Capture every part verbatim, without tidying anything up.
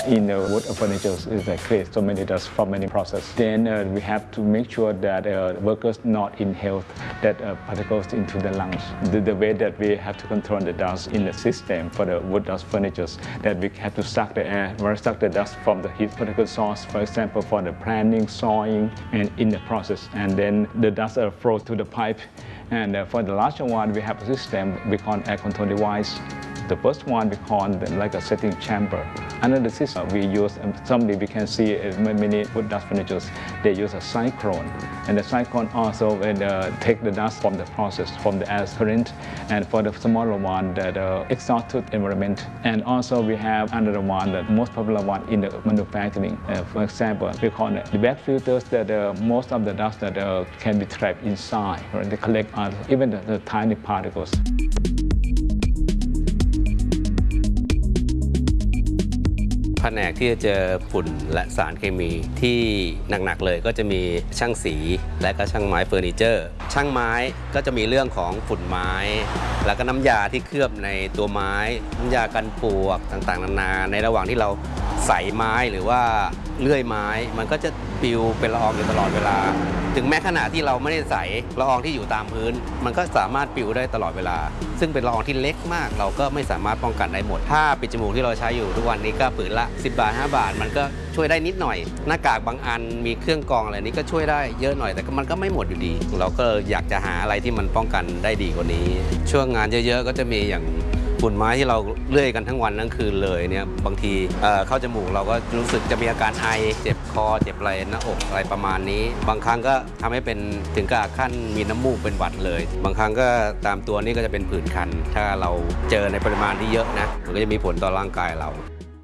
in the wood furniture is like create so many dust from many processes. Then uh, we have to make sure that uh, workers not inhale that uh, particles into the lungs. The, the way that we have to control the dust in the system for the wood dust furniture, that we have to suck the air, or suck the dust from the heat particle source, for example, for the planning, sawing, and in the process. And then the dust uh, flow to the pipe. And uh, for the larger one, we have a system we call air control device. The first one we call like a setting chamber. Another system we use, um, somebody we can see uh, many wood dust furniture, they use a cyclone. And the cyclone also will uh, take the dust from the process, from the air current. And for the smaller one, that uh, exhaust to the environment. And also we have another one, the most popular one in the manufacturing. Uh, for example, we call it the bag filters, that uh, most of the dust that uh, can be trapped inside. Right? They collect uh, even the, the tiny particles. แผนกที่จะเจอฝุ่นและสารเคมีที่หนักๆเลยก็จะมีช่างสีและก็ช่างไม้เฟอร์นิเจอร์ช่างไม้ก็จะมีเรื่องของฝุ่นไม้แล้วก็น้ำยาที่เคลือบในตัวไม้น้ำยากันปลวกต่างๆนานาในระหว่างที่เราใส่ไม้หรือว่าเลื่อยไม้มันก็จะปลิวเป็นละอองอยู่ตลอดเวลาถึงแม้ขณะที่เราไม่ได้ใส่ละอองที่อยู่ตามพื้นมันก็สามารถปลิวได้ตลอดเวลาซึ่งเป็นละอองที่เล็กมากเราก็ไม่สามารถป้องกันได้หมดผ้าปิดจมูกที่เราใช้อยู่ทุกวันนี้ก็ผืนละสิบบาทห้าบาทมันก็ช่วยได้นิดหน่อยหน้ากากบางอันมีเครื่องกรองอะไรนี้ก็ช่วยได้เยอะหน่อยแต่มันก็ไม่หมดอยู่ดีเราก็อยากจะหาอะไรที่มันป้องกันได้ดีกว่านี้ช่วงงานเยอะๆก็จะมีอย่างฝุ่นไม้ที่เราเลื่อยกันทั้งวันทั้งคืนเลยเนี่ยบางทีเอ่อเข้าจมูกเราก็รู้สึกจะมีอาการไอเจ็บคอเจ็บไหล่หน้าอกอะไรประมาณนี้บางครั้งก็ทำให้เป็นถึงกับขั้นมีน้ำมูกเป็นหวัดเลยบางครั้งก็ตามตัวนี้ก็จะเป็นผื่นคันถ้าเราเจอในปริมาณที่เยอะนะมันก็จะมีผลต่อร่างกายเรา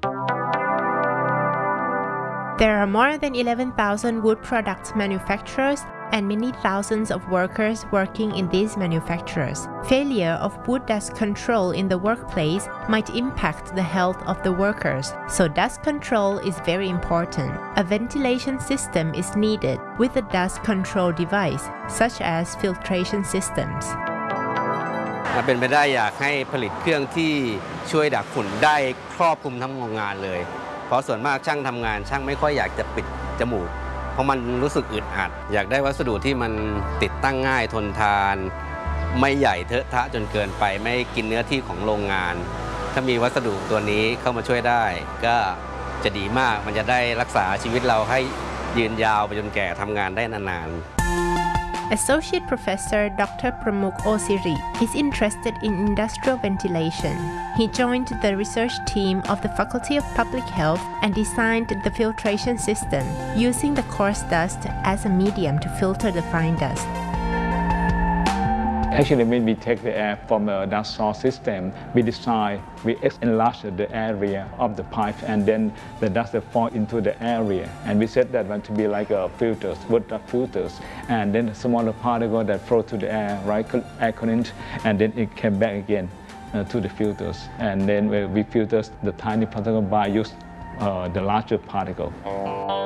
There are more than eleven thousand wood products manufacturers and many thousands of workers working in these manufacturers. Failure of wood dust control in the workplace might impact the health of the workers, so dust control is very important. A ventilation system is needed with a dust control device, such as filtration systems. ถ้าเป็นไปได้อยากให้ผลิตเครื่องที่ช่วยดักฝุ่นได้ครอบคลุมทั้งโรงงานเลยเพราะส่วนมากช่างทำงานช่างไม่ค่อยอยากจะปิดจมูกเพราะมันรู้สึกอึดอัดอยากได้วัสดุที่มันติดตั้งง่ายทนทานไม่ใหญ่เทอะทะจนเกินไปไม่กินเนื้อที่ของโรงงานถ้ามีวัสดุตัวนี้เข้ามาช่วยได้ก็จะดีมากมันจะได้รักษาชีวิตเราให้ยืนยาวไปจนแก่ทำงานได้นานๆ Associate Professor Doctor Pramukh Osiri is interested in industrial ventilation. He joined the research team of the Faculty of Public Health and designed the filtration system, using the coarse dust as a medium to filter the fine dust. Actually, when we take the air from the dust source system, we design, we enlarge the area of the pipe, and then the dust fall into the area. And we set that one to be like a filters, wood dust filters. And then the smaller particle that flow to the air, right, air current, and then it came back again uh, to the filters. And then we filter the tiny particle by use uh, the larger particle.